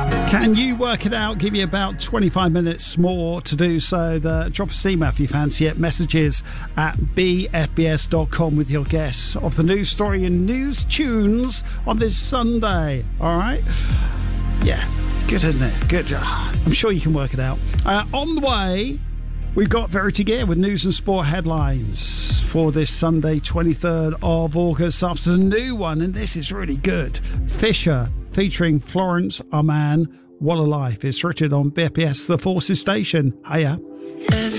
Can you work it out? Give you about 25 minutes more to do so. Drop us an email if you fancy it. Messages at bfbs.com with your guess of the news story and news tunes on this Sunday. All right? Yeah, good, isn't it? Good. I'm sure you can work it out. On the way, we've got Verity Gear with news and sport headlines for this Sunday, 23rd of August, after the new one, and this is really good. Fisher, featuring Florence Arman. What a Life. It's written on BFBS The Forces Station. Hiya.